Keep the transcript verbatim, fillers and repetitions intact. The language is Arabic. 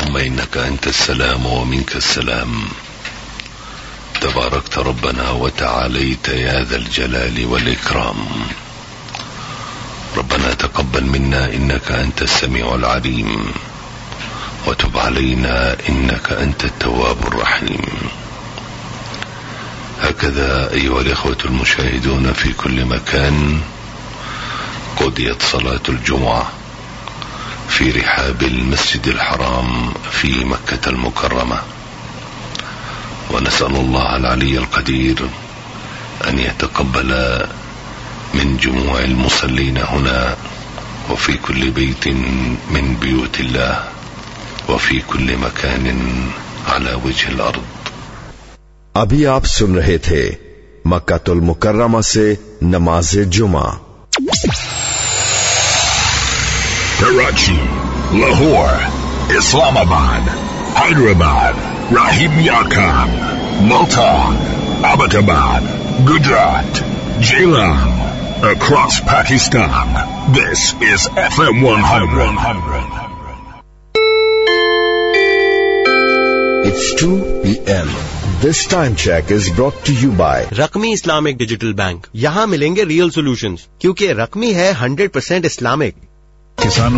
اللهم إنك أنت السلام ومنك السلام، تباركت ربنا وتعاليت يا ذا الجلال والإكرام. ربنا تقبل منا إنك أنت السميع العليم، وتب علينا إنك أنت التواب الرحيم. هكذا أيها الإخوة المشاهدون في كل مكان، قضيت صلاة الجمعة في رحاب المسجد الحرام في مكة المكرمة، ونسأل الله العلي القدير أن يتقبل من جموع المصلين هنا وفي كل بيت من بيوت الله وفي كل مكان على وجه الأرض. अभी आप सुन रहे थे मक्कातुल मुकर्रमा से नमाज जुमा। Karachi, Lahore, Islamabad, Hyderabad, Rahim Yarkhan, Multan, Abbottabad, Gujarat, Jailam, across Pakistan. This is F M one hundred. It's two p m This time check is brought to you by रकमी इस्लामिक डिजिटल बैंक। यहाँ मिलेंगे real solutions, क्योंकि रकमी है hundred percent Islamic. किसानों